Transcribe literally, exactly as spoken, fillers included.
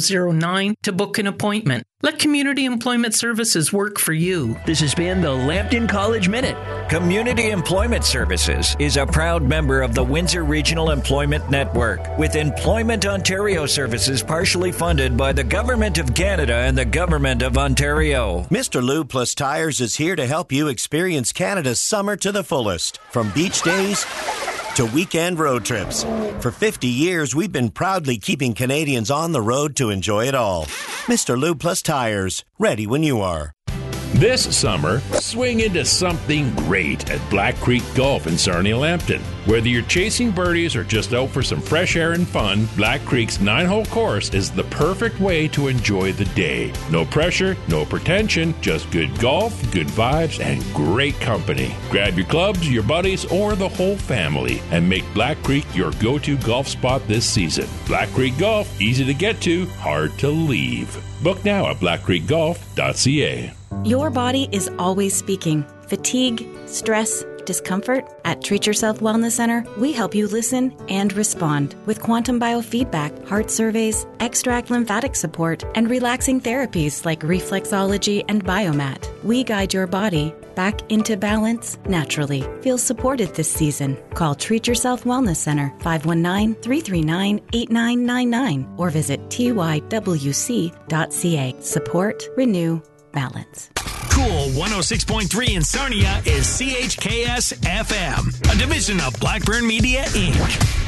zero nine to book an appointment. Let Community Employment Services work for you. This has been the Lambton College Minute. Community Employment Services is a proud member of the Windsor Regional Employment Network, with Employment Ontario services partially funded by the Government of Canada and the Government of Ontario. Mister Lube Plus Tires is here to help you experience Canada's summer to the fullest. From beach days to weekend road trips. For fifty years, we've been proudly keeping Canadians on the road to enjoy it all. Mister Lube Plus Tires, ready when you are. This summer, swing into something great at Black Creek Golf in Sarnia-Lambton. Whether you're chasing birdies or just out for some fresh air and fun, Black Creek's nine-hole course is the perfect way to enjoy the day. No pressure, no pretension, just good golf, good vibes, and great company. Grab your clubs, your buddies, or the whole family and make Black Creek your go-to golf spot this season. Black Creek Golf, easy to get to, hard to leave. Book now at black creek golf dot c a. Your body is always speaking. Fatigue, stress, discomfort? At Treat Yourself Wellness Center, we help you listen and respond with quantum biofeedback, heart surveys, extract lymphatic support, and relaxing therapies like reflexology and biomat. We guide your body back into balance naturally. Feel supported this season. Call Treat Yourself Wellness Center five one nine, three three nine, eight nine nine nine or visit T Y W C dot C A. Support, renew, balance. Cool one oh six point three in Sarnia is C H K S F M, a division of Blackburn Media, Incorporated.